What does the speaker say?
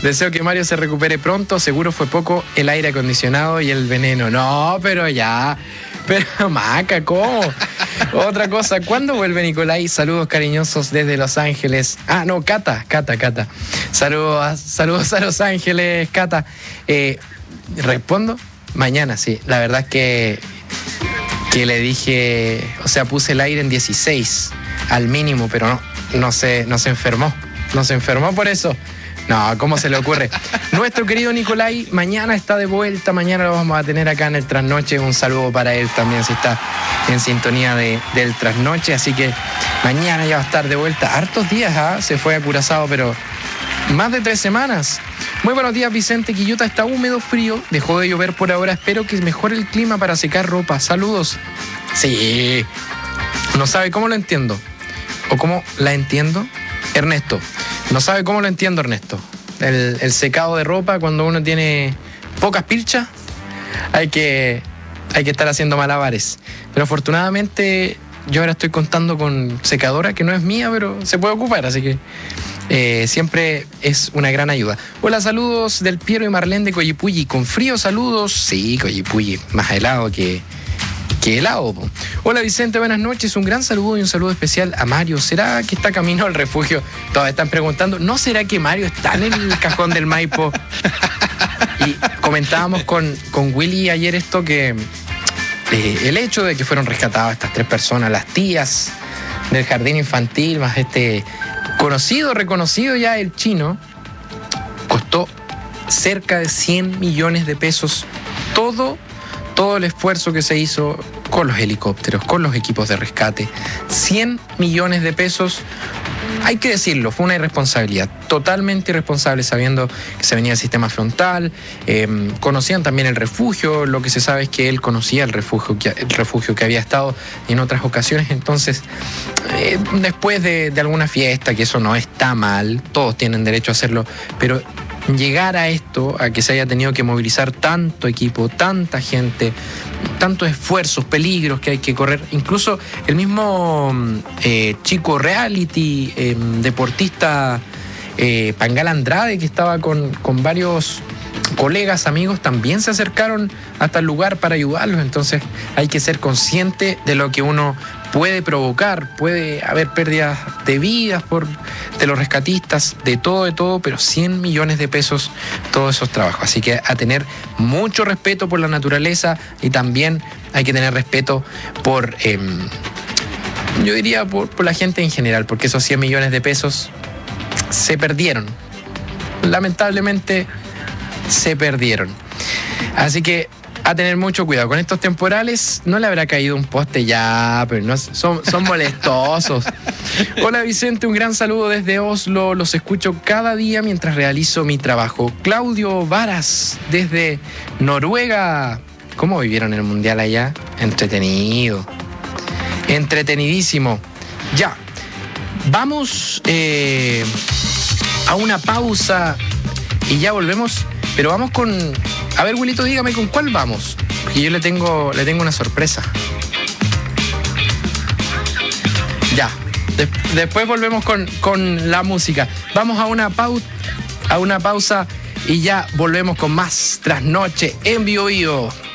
Deseo que Mario se recupere pronto. Seguro fue poco el aire acondicionado y el veneno. No, pero ya. Pero Maca, ¿cómo? Otra cosa, ¿cuándo vuelve Nicolai? Saludos cariñosos desde Los Ángeles. Ah, no, Cata. Saludos a Los Ángeles, Cata. ¿Respondo? Mañana, sí. La verdad es que le dije, o sea, puse el aire en 16 al mínimo, pero no se enfermó. No se enfermó por eso. No, ¿cómo se le ocurre? Nuestro querido Nicolai mañana está de vuelta, mañana lo vamos a tener acá en el Trasnoche. Un saludo para él también si está en sintonía del Trasnoche, así que mañana ya va a estar de vuelta. Hartos días, se fue a Curazao, pero más de 3 semanas. Muy buenos días, Vicente. Quillota está húmedo, frío, dejó de llover por ahora, espero que mejore el clima para secar ropa. Saludos. Sí, no sabe cómo lo entiendo, o cómo la entiendo. Ernesto, no sabe cómo lo entiendo, Ernesto. El secado de ropa cuando uno tiene pocas pilchas, hay que estar haciendo malabares. Pero afortunadamente yo ahora estoy contando con secadora, que no es mía, pero se puede ocupar, así que siempre es una gran ayuda. Hola, saludos del Piero y Marlene de Coyipulli. Con frío, saludos. Sí, Coyipulli, más helado que helado. Hola Vicente, buenas noches. Un gran saludo y un saludo especial a Mario. ¿Será que está camino al refugio? Todos están preguntando, ¿no será que Mario está en el cajón del Maipo? Y comentábamos con Willy ayer esto, que el hecho de que fueron rescatadas estas 3 personas, las tías del jardín infantil, más reconocido ya el chino, costó cerca de 100 millones de pesos todo el esfuerzo que se hizo con los helicópteros, con los equipos de rescate. 100 millones de pesos, hay que decirlo, fue una irresponsabilidad, totalmente irresponsable, sabiendo que se venía el sistema frontal. Conocían también el refugio, lo que se sabe es que él conocía el refugio que había estado en otras ocasiones. Entonces, después de alguna fiesta, que eso no está mal, todos tienen derecho a hacerlo, pero llegar a esto, a que se haya tenido que movilizar tanto equipo, tanta gente, tantos esfuerzos, peligros que hay que correr, incluso el mismo chico reality, deportista Pangal Andrade, que estaba con varios colegas, amigos, también se acercaron hasta el lugar para ayudarlos. Entonces hay que ser consciente de lo que uno puede provocar. Puede haber pérdidas de vidas de los rescatistas, de todo, pero 100 millones de pesos todos esos trabajos. Así que a tener mucho respeto por la naturaleza, y también hay que tener respeto por, yo diría, por la gente en general, porque esos 100 millones de pesos se perdieron. Lamentablemente se perdieron. Así que a tener mucho cuidado con estos temporales. No le habrá caído un poste ya, pero no, son molestosos. Hola Vicente, un gran saludo desde Oslo. Los escucho cada día mientras realizo mi trabajo. Claudio Varas desde Noruega. ¿Cómo vivieron el mundial allá? Entretenido. Entretenidísimo. Ya. Vamos a una pausa y ya volvemos. Pero vamos con... A ver, Wilito, dígame con cuál vamos. Y yo le tengo una sorpresa. Ya. Después volvemos con la música. Vamos a una pausa y ya volvemos con más Trasnoche en Bio Bio.